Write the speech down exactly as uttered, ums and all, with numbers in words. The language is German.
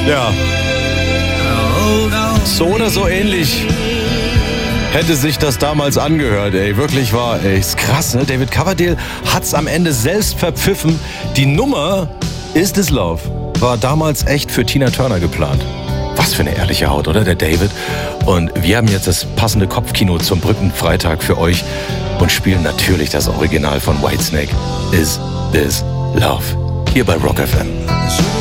Ja. So oder so ähnlich hätte sich das damals angehört, ey. Wirklich war, ey. Ist krass, ne? David Coverdale hat's am Ende selbst verpfiffen. Die Nummer Is This Love war damals echt für Tina Turner geplant. Was für eine ehrliche Haut, oder, der David? Und wir haben jetzt das passende Kopfkino zum Brückenfreitag für euch und spielen natürlich das Original von Whitesnake, Is This Love, hier bei Rock F M.